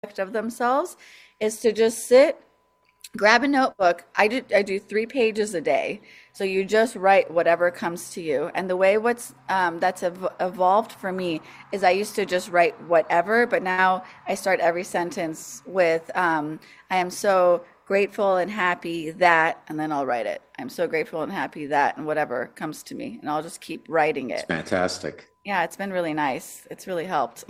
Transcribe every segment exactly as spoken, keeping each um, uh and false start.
of themselves is to just sit, grab a notebook. I do I do three pages a day. So you just write whatever comes to you. And the way what's um, that's ev evolved for me is I used to just write whatever, but now I start every sentence with um, I am so grateful and happy that, and then I'll write it. I'm so grateful and happy that, and whatever comes to me, and I'll just keep writing It's it. fantastic. Yeah, it's been really nice. It's really helped.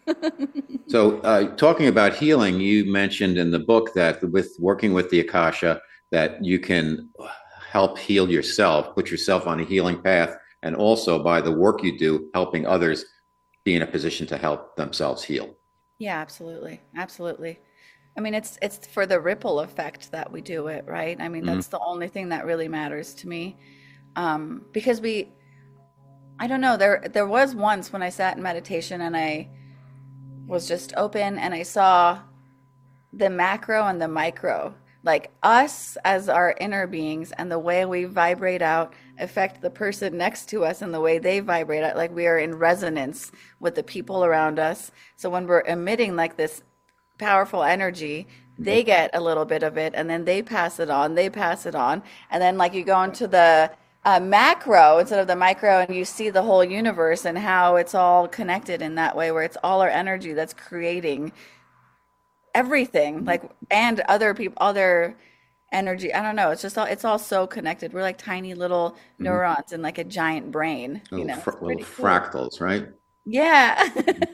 So, uh, talking about healing, you mentioned in the book that with working with the Akasha, that you can help heal yourself, put yourself on a healing path, and also by the work you do, helping others be in a position to help themselves heal. Yeah, absolutely. Absolutely. I mean, it's it's for the ripple effect that we do it, right? I mean, Mhm. that's the only thing that really matters to me. Um, because we, I don't know, there there was once when I sat in meditation and I was just open and I saw the macro and the micro, like us as our inner beings and the way we vibrate out affect the person next to us and the way they vibrate out. Like we are in resonance with the people around us. So when we're emitting like this powerful energy, they get a little bit of it and then they pass it on, they pass it on. And then like you go into the uh, macro instead of the micro and you see the whole universe and how it's all connected in that way where it's all our energy that's creating everything like and other people other energy. I don't know, it's just all it's all so connected. We're like tiny little Mhm. neurons in like a giant brain, you Little, know. fr It's little pretty cool. fractals, right? Yeah.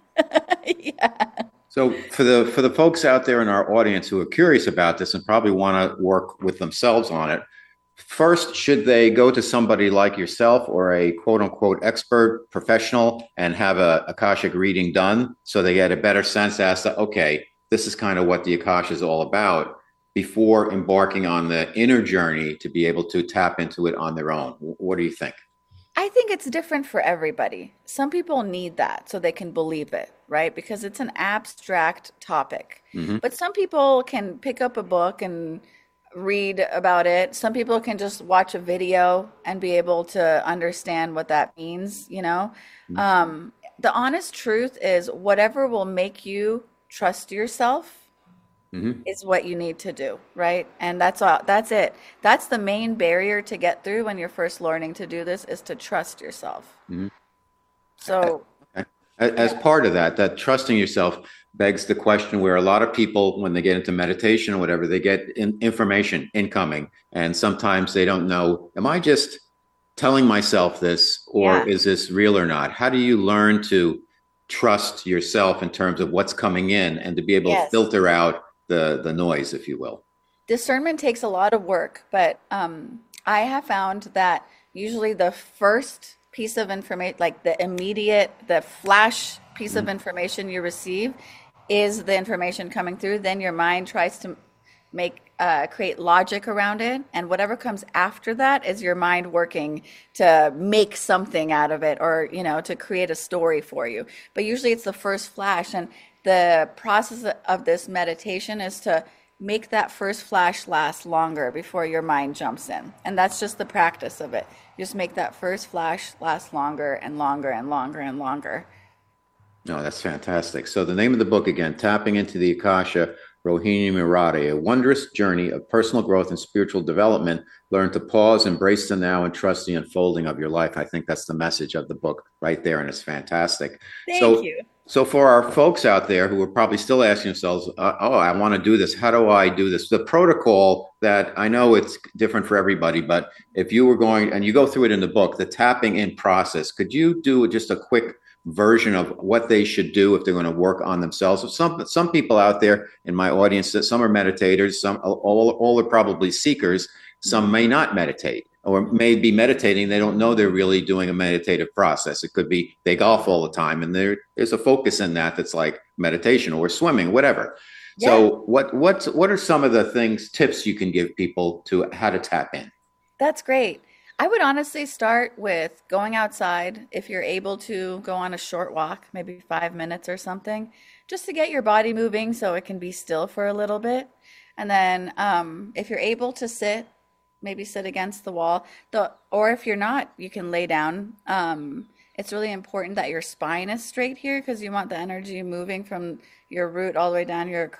Yeah. So for the for the folks out there in our audience who are curious about this and probably want to work with themselves on it, first, should they go to somebody like yourself or a quote unquote expert professional and have a Akashic reading done so they get a better sense as to, okay, this is kind of what the Akasha is all about before embarking on the inner journey to be able to tap into it on their own? What do you think? I think it's different for everybody. Some people need that so they can believe it, right? Because it's an abstract topic. Hmm. But some people can pick up a book and read about it. Some people can just watch a video and be able to understand what that means, you know? Um, the honest truth is, whatever will make you trust yourself Hmm. is what you need to do, right? And that's all, that's it. That's the main barrier to get through when you're first learning to do this is to trust yourself. Hmm. So, As yeah. part of that, that trusting yourself begs the question where a lot of people, when they get into meditation or whatever, they get in information incoming, and sometimes they don't know, am I just telling myself this, or Yeah. is this real or not? How do you learn to trust yourself in terms of what's coming in and to be able to Yes. filter out the the noise, if you will? Discernment takes a lot of work, but um, I have found that usually the first piece of information, like the immediate, the flash piece of Mhm. information you receive, is the information coming through. Then your mind tries to make uh, create logic around it, and whatever comes after that is your mind working to make something out of it, or you know, to create a story for you. But usually, it's the first flash, and the process of this meditation is to make that first flash last longer before your mind jumps in. And that's just the practice of it. You just make that first flash last longer and longer and longer and longer. No, that's fantastic. So the name of the book again, Tapping into the Akasha, Rohini Murati, a wondrous journey of personal growth and spiritual development. Learn to pause, embrace the now, and trust the unfolding of your life. I think that's the message of the book right there, and it's fantastic. Thank So, you. so for our folks out there who are probably still asking themselves, uh, "Oh, I want to do this. How do I do this?" The protocol that I know it's different for everybody, but if you were going and you go through it in the book, the tapping in process, could you do just a quick version of what they should do if they're going to work on themselves? So some some people out there in my audience, that some are meditators, some all all are probably seekers. Some Mhm. may not meditate or may be meditating. They don't know they're really doing a meditative process. It could be they golf all the time and there there's a focus in that that's like meditation or swimming, whatever. Yeah. So what what what are some of the things tips you can give people to how to tap in? That's great. I would honestly start with going outside if you're able to go on a short walk, maybe five minutes or something, just to get your body moving so it can be still for a little bit. And then um, if you're able to sit, maybe sit against the wall. The, or if you're not, you can lay down. Um, it's really important that your spine is straight here because you want the energy moving from your root all the way down your